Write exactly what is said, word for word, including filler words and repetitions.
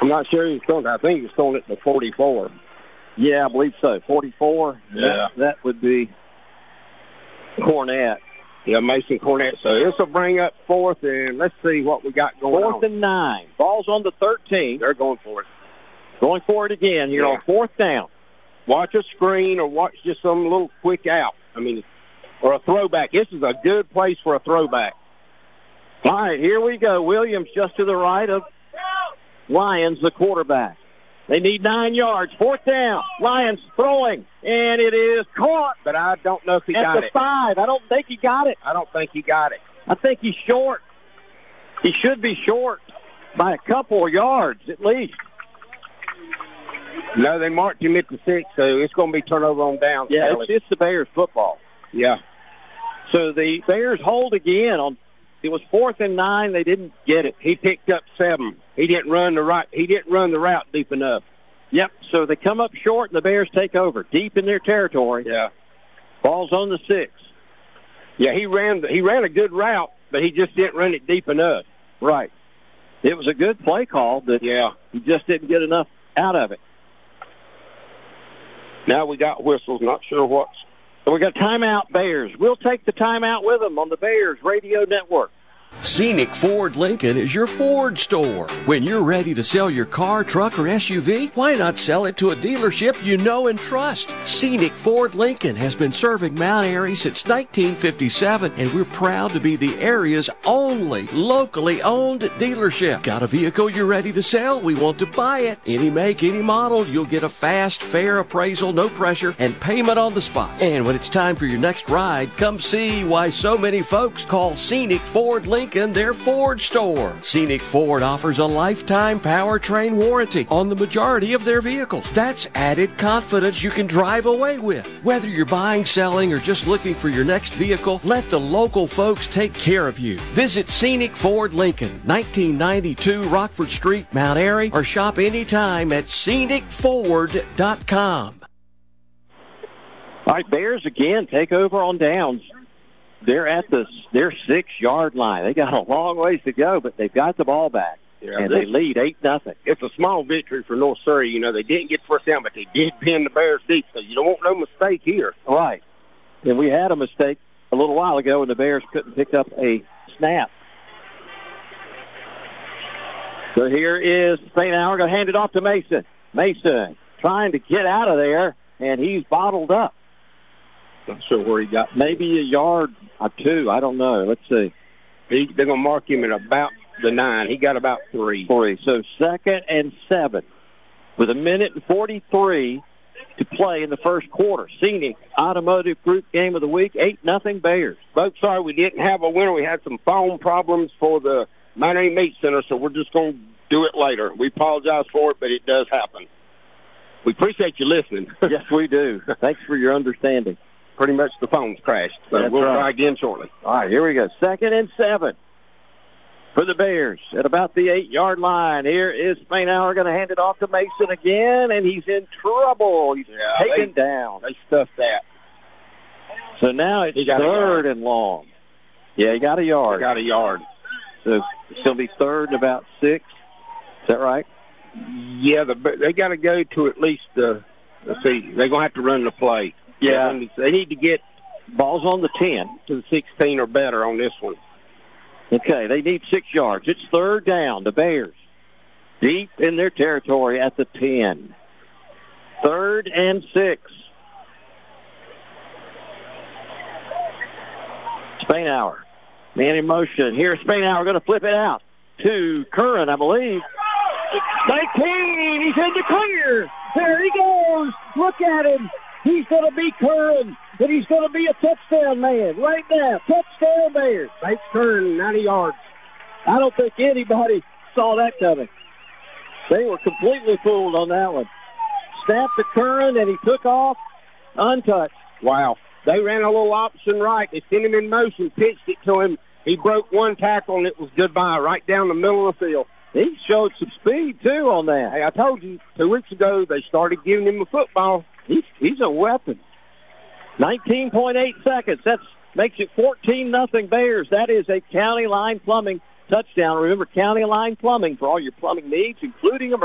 I'm not sure he's throwing it. I think he's throwing it to forty-four. Yeah, I believe so. forty-four. Yeah. That, that would be Cornett. Yeah, Mason Cornett. So this will bring up fourth, and let's see what we got going Fourth on. and nine. Ball's on the thirteen. They're going for it. Going for it again here Yeah. on fourth down. Watch a screen or watch just some little quick out. I mean, or a throwback. This is a good place for a throwback. All right, here we go. Williams just to the right of Lyons, the quarterback. They need nine yards. Fourth down. Lyons throwing, and it is caught. But I don't know if he At got the it. five. I don't think he got it. I don't think he got it. I think he's short. He should be short by a couple of yards at least. No, they marked him at the six, so it's going to be turnover on down. Yeah, it's, it's the Bears football. Yeah. So the Bears hold again on. It was fourth and nine. They didn't get it. He picked up seven. He didn't run the right. He didn't run the route deep enough. Yep. So they come up short, and the Bears take over deep in their territory. Yeah. Ball's on the six. Yeah, he ran. He ran a good route, but he just didn't run it deep enough. Right. It was a good play call, but yeah, he just didn't get enough out of it. Now we got whistles. Not sure what's. So we got timeout, Bears. We'll take the timeout with them on the Bears Radio Network. Scenic Ford Lincoln is your Ford store. When you're ready to sell your car, truck, or S U V, why not sell it to a dealership you know and trust? Scenic Ford Lincoln has been serving Mount Airy since nineteen fifty-seven, and we're proud to be the area's only locally owned dealership. Got a vehicle you're ready to sell? We want to buy it. Any make, any model, you'll get a fast, fair appraisal, no pressure, and payment on the spot. And when it's time for your next ride, come see why so many folks call Scenic Ford Lincoln their Ford store. Scenic Ford offers a lifetime powertrain warranty on the majority of their vehicles. That's added confidence you can drive away with. Whether you're buying, selling, or just looking for your next vehicle, let the local folks take care of you. Visit Scenic Ford Lincoln, nineteen ninety-two Rockford Street, Mount Airy, or shop anytime at scenic ford dot com. All right, Bears again take over on downs. They're at the their six-yard line. They got a long ways to go, but they've got the ball back, Yeah, and this- they lead eight nothing. It's a small victory for North Surrey. You know, they didn't get first down, but they did pin the Bears deep, so you don't want no mistake here. All right. And we had a mistake a little while ago, and the Bears couldn't pick up a snap. So here is Saint Hour going to hand it off to Mason. Mason trying to get out of there, and he's bottled up. Not sure where he got. Maybe a yard or two. I don't know. Let's see. He, they're going to mark him at about the nine. He got about three. Three. So second and seven with a minute and forty-three to play in the first quarter. Scenic Automotive Group Game of the Week, eight nothing Bears. Folks, sorry we didn't have a winner. We had some phone problems for the Mount Airy Meat Center, so we're just going to do it later. We apologize for it, but it does happen. We appreciate you listening. Yes, we do. Thanks for your understanding. Pretty much the phone's crashed, so That's we'll right. try again shortly. All right, here we go. Second and seven for the Bears at about the eight-yard line. Here is Spainhour going to hand it off to Mason again, and he's in trouble. He's Yeah, taken they- down. They stuffed that. So now it's He got a third yard. and long. Yeah, he got a They yard. got a yard. So it's going to be third and about six. Is that right? Yeah, the, they got to go to at least, uh, let's see, they're going to have to run the play. Yeah. They need- They need to get Ball's on the ten. to the sixteen or better on this one. Okay, they need six yards. It's third down. The Bears deep in their territory at the ten. Third and six. Spainhour, man in motion. Here's Spainhour going to flip it out to Curran, I believe. nineteen, he's in the clear. There he goes. Look at him. He's going to be Curran, and he's going to be a touchdown man right now. Touchdown Bears. They turned ninety yards. I don't think anybody saw that coming. They were completely fooled on that one. Snapped to Curran, and he took off untouched. Wow. They ran a little option right. They sent him in motion, pitched it to him. He broke one tackle, and it was goodbye right down the middle of the field. He showed some speed, too, on that. Hey, I told you two weeks ago they started giving him a football. He's, he's a weapon. nineteen point eight seconds. That makes it fourteen nothing Bears. That is a County Line Plumbing touchdown. Remember, County Line Plumbing for all your plumbing needs, including